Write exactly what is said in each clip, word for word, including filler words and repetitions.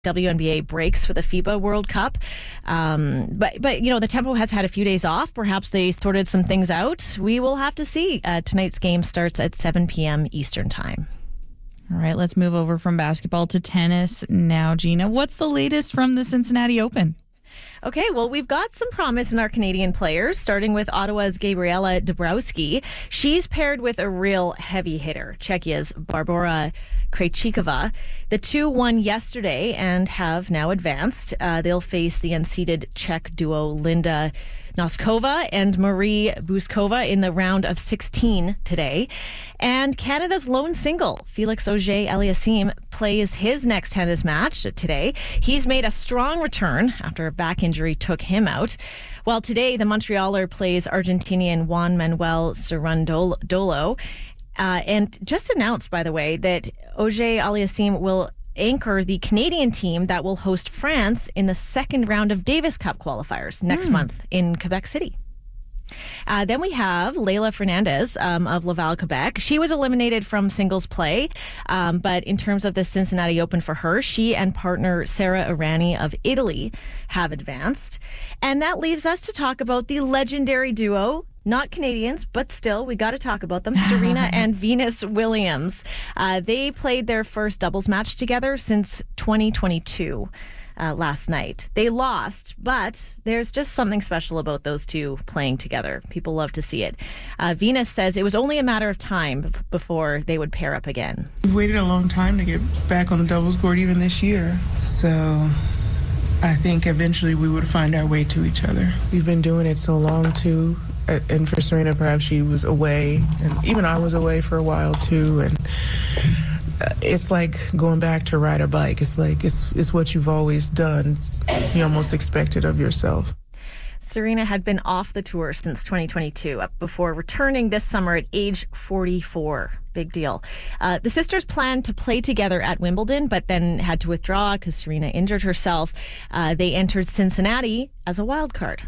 W N B A breaks for the FIBA World Cup. Um, but, but, you know, the Tempo has had a few days off. Perhaps they sorted some things out. We will have to see. Uh, tonight's game starts at seven p.m. Eastern Time. All right, let's move over from basketball to tennis now, Gina. What's the latest from the Cincinnati Open? Okay, well, we've got some promise in our Canadian players, starting with Ottawa's Gabriela Dabrowski. She's paired with a real heavy hitter, Czechia's Barbora Krejcikova. The two won yesterday and have now advanced. Uh, they'll face the unseeded Czech duo Linda Noskova and Marie Buzkova in the round of sixteen today. And Canada's lone single, Felix Auger-Aliassime, plays his next tennis match today. He's made a strong return after a back injury took him out. While today, the Montrealer plays Argentinian Juan Manuel Cerundolo. Uh, and just announced, by the way, that Auger-Aliassime will anchor the Canadian team that will host France in the second round of Davis Cup qualifiers next mm. month in Quebec City. Uh, then we have Leylah Fernandez um, of Laval, Quebec. She was eliminated from singles play, um, but in terms of the Cincinnati Open for her, she and partner Sara Errani of Italy have advanced. And that leaves us to talk about the legendary duo, not Canadians, but still, we got to talk about them, Serena and Venus Williams. Uh, they played their first doubles match together since twenty twenty-two. Uh, last night. They lost, but there's just something special about those two playing together. People love to see it. Uh, Venus says it was only a matter of time before they would pair up again. We waited a long time to get back on the doubles court even this year. So I think eventually we would find our way to each other. We've been doing it so long too. And for Serena, perhaps she was away, and even I was away for a while too. And it's like going back to ride a bike. It's like it's it's what you've always done. It's, you almost expect it of yourself. Serena had been off the tour since twenty twenty-two, before returning this summer at age forty-four. Big deal. Uh, the sisters planned to play together at Wimbledon, but then had to withdraw because Serena injured herself. Uh, they entered Cincinnati as a wild card.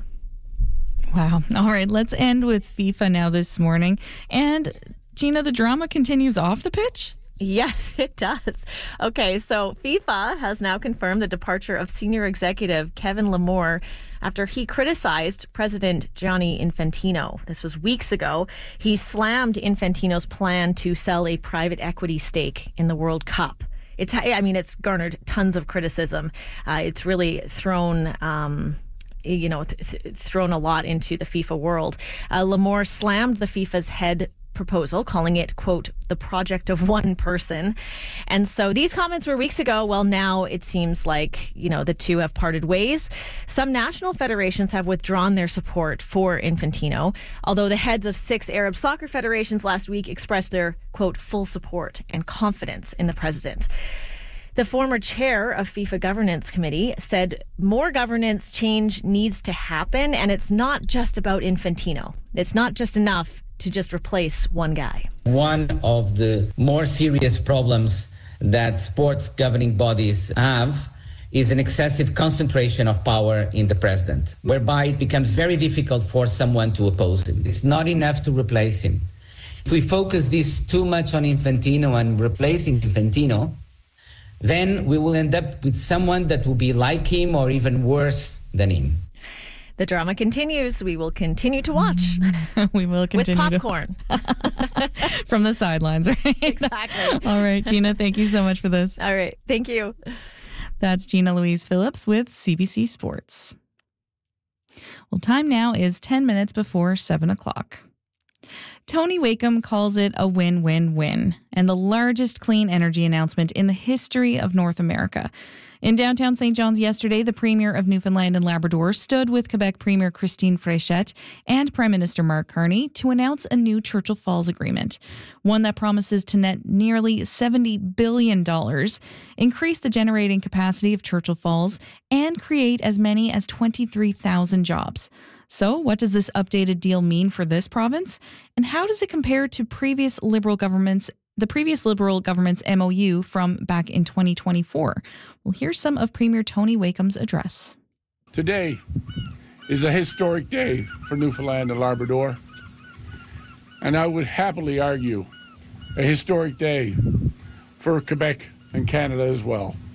Wow. All right, let's end with FIFA now this morning. And Gina, the drama continues off the pitch? Yes, it does. Okay, so FIFA has now confirmed the departure of senior executive Kevin Lamore after he criticized President Gianni Infantino. This was weeks ago. He slammed Infantino's plan to sell a private equity stake in the World Cup. It's, I mean, it's garnered tons of criticism. Uh, it's really thrown... Um, you know, th- th- thrown a lot into the FIFA world. Uh, Lamore slammed the FIFA's head proposal, calling it, quote, the project of one person. And so these comments were weeks ago. Well, now it seems like, you know, the two have parted ways. Some national federations have withdrawn their support for Infantino, although the heads of six Arab soccer federations last week expressed their, quote, full support and confidence in the president. The former chair of FIFA Governance Committee said more governance change needs to happen, and it's not just about Infantino. It's not just enough to just replace one guy. One of the more serious problems that sports governing bodies have is an excessive concentration of power in the president, whereby it becomes very difficult for someone to oppose him. It's not enough to replace him. If we focus this too much on Infantino and replacing Infantino, then we will end up with someone that will be like him or even worse than him. The drama continues. We will continue to watch. We will continue with popcorn. To... From the sidelines, right? Exactly. All right, Gina, thank you so much for this. All right. Thank you. That's Gina Louise Phillips with C B C Sports. Well, time now is ten minutes before seven o'clock. Tony Wakeham calls it a win-win-win and the largest clean energy announcement in the history of North America. In downtown Saint John's yesterday, the Premier of Newfoundland and Labrador stood with Quebec Premier Christine Fréchette and Prime Minister Mark Carney to announce a new Churchill Falls agreement, one that promises to net nearly seventy billion dollars, increase the generating capacity of Churchill Falls, and create as many as twenty-three thousand jobs. So what does this updated deal mean for this province? And how does it compare to previous Liberal governments, the previous Liberal government's M O U from back in twenty twenty-four? We'll hear some of Premier Tony Wakeham's address. Today is a historic day for Newfoundland and Labrador, and I would happily argue a historic day for Quebec and Canada as well.